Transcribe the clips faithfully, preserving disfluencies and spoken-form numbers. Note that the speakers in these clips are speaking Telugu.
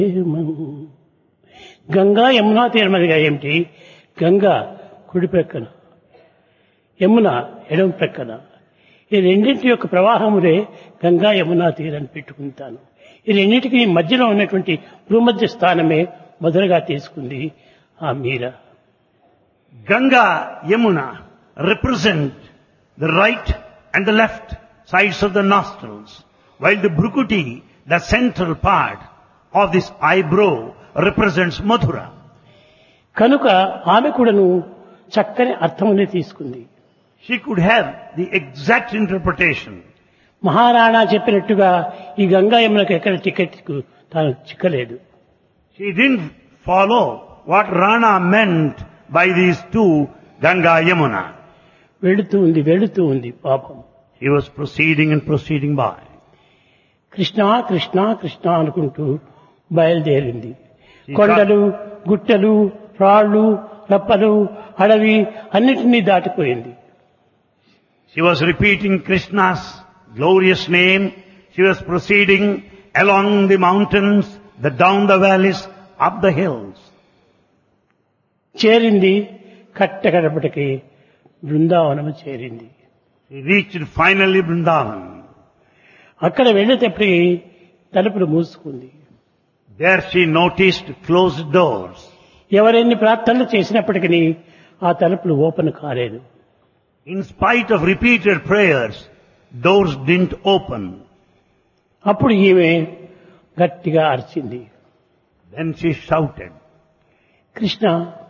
గంగా యమునా తీరమదిగా ఏమిటి? గంగా కుడి ప్రక్కన, యమున ఎడమ ప్రక్కన. ఈ రెండింటి యొక్క ప్రవాహములే గంగా యమునా తీరని పెట్టుకుంటాను. ఈ రెండింటికి మధ్యలో ఉన్నటువంటి భూమధ్య స్థానమే మొదలుగా తీసుకుంది ఆ మీరా. Ganga, Yamuna represent the right and the left sides of the nostrils, while the Bhrukuti, the central part of this eyebrow, represents Mathura. కనుక ఆమె కూడాను చక్కని అర్థమునే తీసుకుంది. She could have the exact interpretation. Maharana చెప్పినట్టుగా ఈ గంగా యమునకు ఎక్కడ టికెట్ తాను చిక్కలేదు. She didn't follow what Rana meant by these two, Ganga, Yamuna. వెళుతూ ఉంది వెళుతూ ఉంది పాపం. He was proceeding and proceeding by. Krishna Krishna Krishna అనుకుంటూ బయలుదేరింది. కొండలు, గుట్టలు, రాళ్ళు, రప్పలు, అడవి అన్నిటినీ దాటిపోయింది. She was repeating Krishna's glorious name. She was proceeding along the mountains, the down the valleys, up the hills. చేరింది కట్టకడపటికి బృందావనము చేరింది. She reached finally Vrindavan. అక్కడ వెళ్ళేటప్పటికి తలుపులు మూసుకుంది. There she noticed closed doors. ఎవరెన్ని ప్రార్థనలు చేసినప్పటికీ ఆ తలుపులు ఓపెన్ కాలేదు. In spite of repeated prayers, doors didn't open. అప్పుడు ఈమె గట్టిగా అరిచింది. Then she shouted, కృష్ణ,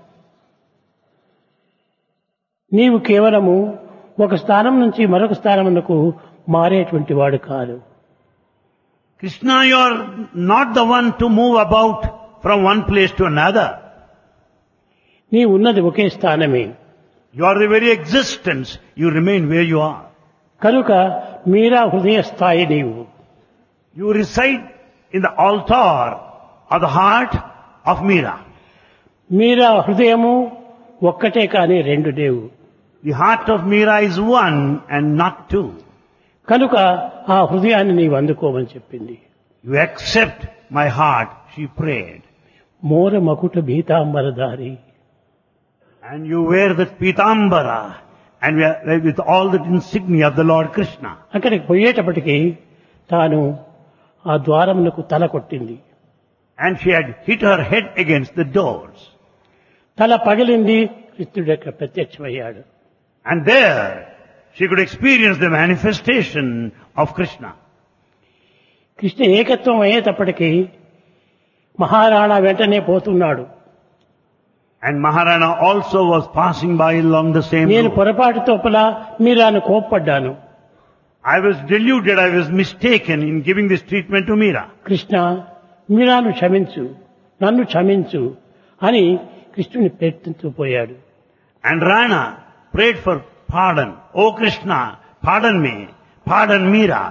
నీవు కేవలము ఒక స్థానం నుంచి మరొక స్థానమునకు మారేటువంటి వాడు కాదు. Krishna, you are not the one to move about from one place to another. నీ ఉన్నది ఒకే స్థానమే. You are the very existence. You remain where you are. కనుక మీరా హృదయ స్థాయి నీవు. You reside in the altar of the heart of Meera. మీరా హృదయము ఒక్కటే కానీ రెండు లేవు. The heart of Meera is one and not two. కనుక ఆ హృదయాన్ని నీవు అందుకోమని చెప్పింది. You accept my heart, she prayed. మోర మకుట భీతాంబరధారి. And you wear that pitambara and with all the insignia of the Lord Krishna. అక్కడికి పోయేటప్పటికి తాను ఆ ద్వారమునకు తల కొట్టింది. And she had hit her head against the doors. తల పగిలింది. కృష్ణుడు అక్కడ ప్రత్యక్షమయ్యాడు. And there she could experience the manifestation of Krishna. Krishna ఏకత్వం అయ్యేటప్పటికీ మహారాణా వెంటనే పోతున్నాడు. And Maharana also was passing by along the same నేను road. పొరపాటు తోపల మీరాను కోప్పడ్డాను. I was deluded, I was mistaken in giving this treatment to Meera. Krishna, మీరాను క్షమించు, నన్ను క్షమించు అని కృష్ణుని ప్రయత్నిస్తూ పోయాడు. And Rana prayed for pardon. Oh Krishna, pardon me, pardon Meera.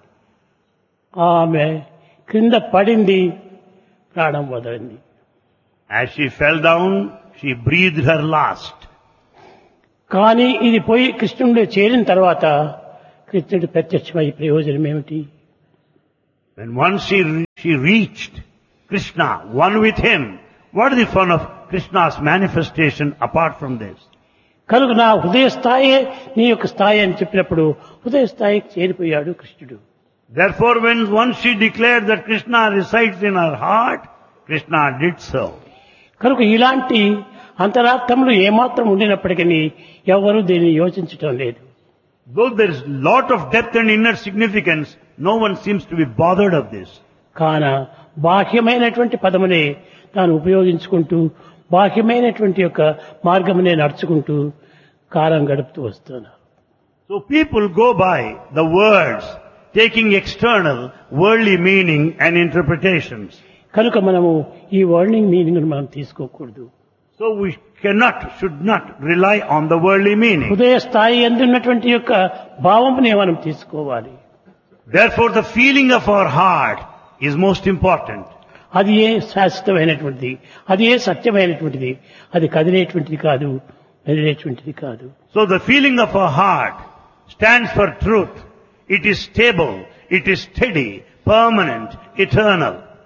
ఆమె క్రింద పడింది, ప్రాణం వదిలింది. As she fell down, she breathed her last. కానీ ఇది పోయి కృష్ణుడిలో చేరిన తర్వాత కృష్ణుడు ప్రత్యక్షమై ప్రయోజనం ఏమిటి? When once she, she reached Krishna, one with him, what is the fun of Krishna's manifestation apart from this? కనుక నా హృదయ స్థాయే నీ యొక్క స్థాయి అని చెప్పినప్పుడు హృదయ స్థాయికి చేరిపోయాడు కృష్ణుడు. Therefore, when once she declared that Krishna resides in her heart, Krishna did so. కనుక ఇలాంటి అంతరార్థములు ఏమాత్రం ఉండినప్పటికీ ఎవరూ దీన్ని యోచించటం లేదు. Though there is lot of depth and inner significance, no one seems to be bothered of this. కాన బాహ్యమైనటువంటి పదమునే తాను ఉపయోగించుకుంటూ బాహ్యమైనటువంటి యొక్క మార్గమునే నడుచుకుంటూ కాలం గడుపుతూ వస్తున్నారు. So people go by the words, taking external, worldly meaning and interpretations. కనుక మనము ఈ వర్డింగ్ మీనింగ్ మనం తీసుకోకూడదు. So we cannot, should not rely on the worldly meaning. హృదయ స్థాయి ఎందున్నటువంటి యొక్క భావమునే మనం తీసుకోవాలి. Therefore the feeling of our heart is most important. అది ఏ శాశ్వతమైనటువంటిది, అది ఏ సత్యమైనటువంటిది, అది కదిలేటువంటిది కాదు, మెదిలేటువంటిది కాదు. So the feeling of our heart stands for truth. It is stable, it is steady, permanent, eternal.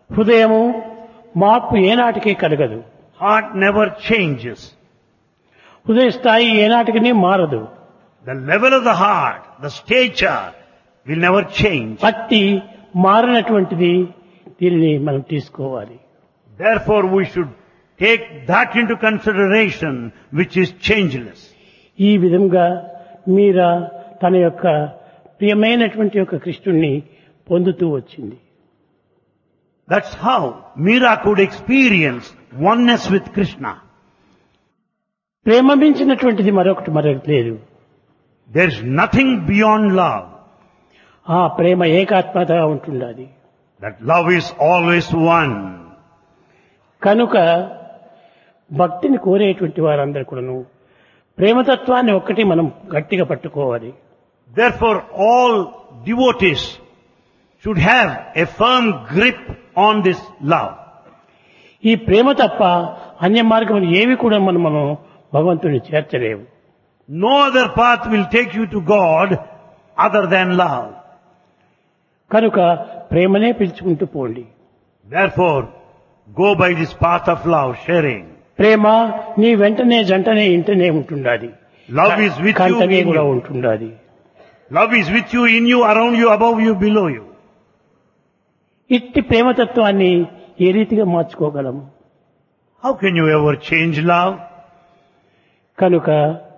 హృదయము మార్పు ఏనాటికి కలగదు. Heart never changes. హృదయ స్థాయి ఏనాటికి మారదు. The level of the heart, the stature will never change. భక్తి మారినటువంటిది, దీనిని మనం తీసుకోవాలి. Therefore we should take that into consideration which is changeless. ఈ విధంగా మీరా తన యొక్క ప్రియమైనటువంటి యొక్క కృష్ణుణ్ణి పొందుతూ వచ్చింది. That's how Meera could experience oneness with Krishna. ప్రేమ మించినటువంటిది మరొకటి మరొకటి లేదు. There is nothing beyond love. ఆ ప్రేమ ఏకాత్మతగా ఉంటుండాలి. That love is always one. కనుక భక్తిని కోరేటువంటి వారందరూ కూడాను ప్రేమతత్వాన్ని ఒక్కటి మనం గట్టిగా పట్టుకోవాలి. Therefore all devotees should have a firm grip on this love. ఈ ప్రేమ తప్ప అన్య మార్గములు ఏవి కూడా మనం మనం భగవంతుని చేర్చలేవు. No other path will take you to God other than love. కనుక ప్రేమనే పిలుచుకుంటూ పోండి. Therefore go by this path of love, sharing. ప్రేమ నీ వెంటనే జంటనే ఇంటనే ఉంటుండాలి. Love is with you, కంటనే in కూడా you. ఉంటుండాలి. Love is with you, in you, around you, above you, below you. ఇట్టి ప్రేమతత్వాన్ని ఏ రీతిగా మార్చుకోగలము? How can you ever change love? కనుక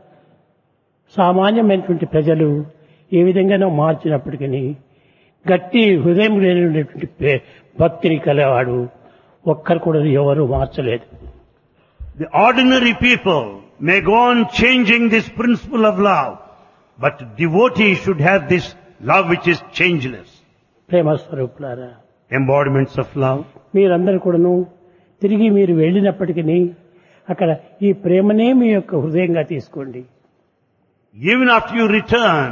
సామాన్యమైనటువంటి ప్రజలు ఏ విధంగానో మార్చినప్పటికీ గట్టి హృదయం లేనటువంటి ప్రే- భక్తిని కలవాడు ఒక్కరు కూడా ఎవరు మార్చలేదు. The ordinary people may go on changing this principle of love, but devotees should have this love which is changeless. ప్రేమ స్వరూపులారా, Embodiments of love. మీరందరూ కూడాను తిరిగి మీరు వెళ్ళినప్పటికీ అక్కడ ఈ ప్రేమనే మీ యొక్క హృదయంగా తీసుకోండి. Even after you return,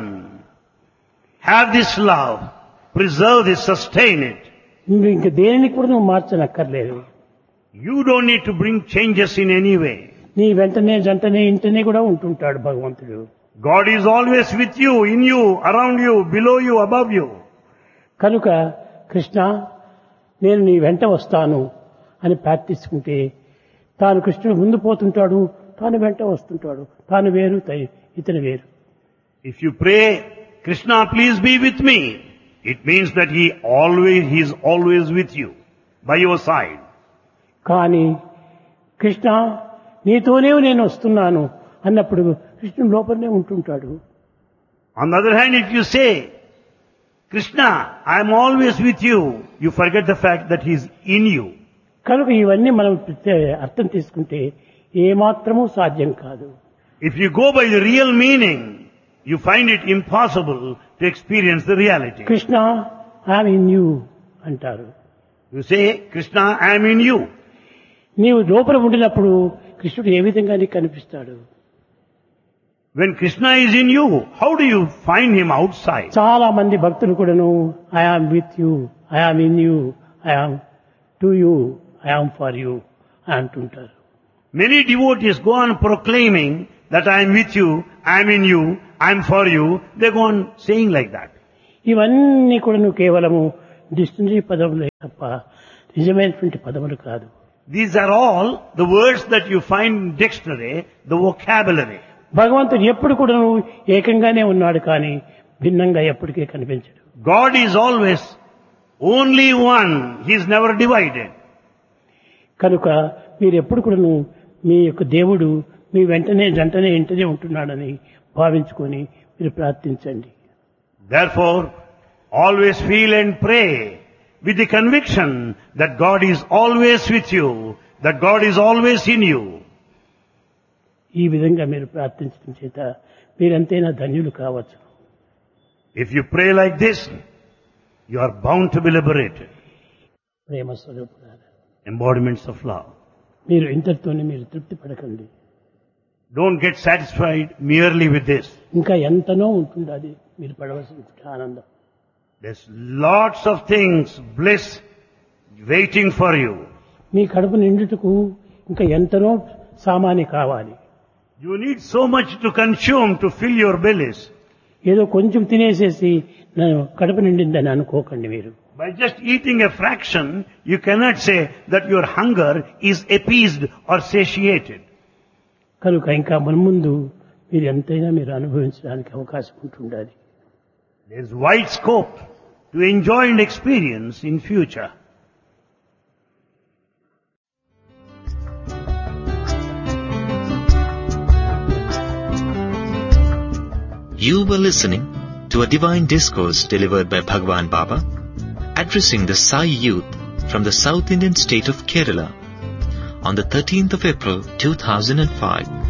have this love, preserve this, sustain it. మీరు ఇంక దేనిని కూడా నువ్వు మార్చనక్కర్లేదు. You don't need to bring changes in any way. నీ వెంటనే జంటనే ఇంటనే కూడా ఉంటుంటాడు భగవంతుడు. God is always with you, in you, around you, below you, above you. కనుక కృష్ణ నేను నీ వెంట వస్తాను అని ప్రార్థించుకుంటే తాను కృష్ణుడు ముందు పోతుంటాడు, తాను వెంట వస్తుంటాడు. తాను వేరు, తై- ఇతను వేరు. If you pray, Krishna, please be with me, it means that he always, he is always with you, by your side. కానీ కృష్ణ నీతోనే నేను వస్తున్నాను అన్నప్పుడు కృష్ణుడు లోపలనే ఉంటుంటాడు. On the other hand, if you say, Krishna, I am always with you, you forget the fact that he is in you. కనుక ఇవన్నీ మనం ప్రత్యే- అర్థం తీసుకుంటే ఏమాత్రమూ సాధ్యం కాదు. If you go by the real meaning, you find it impossible to experience the reality. Krishna I'm in you అంటారు. You say, Krishna, I am in you. నీవు లోపల ఉండినప్పుడు కృష్ణుడు ఏ విధంగా నీకు కనిపిస్తాడు? When Krishna is in you, how do you find him outside? చాలా మంది భక్తులు కూడాను I am with you, I am in you, I am to you, I am for you అంటుంటారు. Many devotees go on proclaiming that I am with you, I am in you, I am for you. They go on saying like that. ఇవన్నీ కూడాను కేవలము డిక్షనరీ పదములే తప్ప నిజమైనటువంటి పదములు కాదు. These are all the words that you find in dictionary, the vocabulary. భగవంతుడు ఎప్పుడు కూడా ఏకంగానే ఉన్నాడు కానీ భిన్నంగా ఎప్పటికీ కనిపించడు. God is always only one. He is never divided. కనుక మీరు ఎప్పుడు కూడా మీ యొక్క దేవుడు మీ వెంటనే జంటనే ఇంటనే ఉంటున్నాడని భావించుకొని మీరు ప్రార్థించండి. Therefore, always feel and pray with the conviction that God is always with you, that God is always in you. ఈ విధంగా మీరు ప్రార్థించడం చేత మీరంతైనా ధన్యులు కావచ్చు. If you pray like this, you are bound to be liberated. ప్రేమ స్వరూపులారా, Embodiments of love. మీరు ఇంతటితోనే మీరు తృప్తి పడకండి. Don't get satisfied merely with this. ఇంకా ఎంతనో ఉంటుంది అది మీరు పడవలసిన ఆనందం. There's lots of things, bliss, waiting for you. మీ కడుపు నిండుటకు ఇంకా ఎంతనో సామాని కావాలి. You need so much to consume to fill your bellies. ఏదో కొంచెం తినేసేసి నేను కడుపు నిండిందని అనుకోకండి మీరు. By just eating a fraction, you cannot say that your hunger is appeased or satiated. కనుక ఇంకా మున్ముందు మీరు ఎంతైనా మీరు అనుభవించడానికి అవకాశం ఉంటుండాలి. There is wide scope to enjoy and experience in future. You were listening to a divine discourse delivered by Bhagwan Baba, addressing the Sai youth from the South Indian state of Kerala on the thirteenth of April two thousand five.